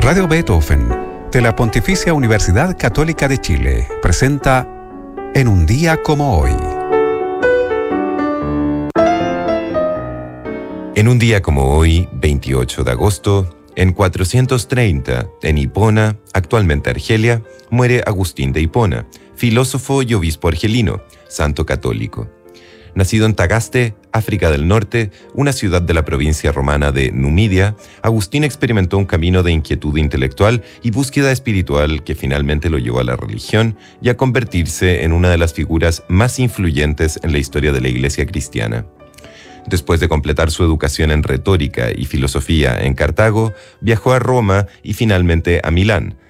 Radio Beethoven, de la Pontificia Universidad Católica de Chile, presenta En un día como hoy. En un día como hoy, 28 de agosto, en 430, en Hipona, actualmente Argelia, muere Agustín de Hipona, filósofo y obispo argelino, santo católico. Nacido en Tagaste, África del Norte, una ciudad de la provincia romana de Numidia, Agustín experimentó un camino de inquietud intelectual y búsqueda espiritual que finalmente lo llevó a la religión y a convertirse en una de las figuras más influyentes en la historia de la Iglesia cristiana. Después de completar su educación en retórica y filosofía en Cartago, viajó a Roma y finalmente a Milán,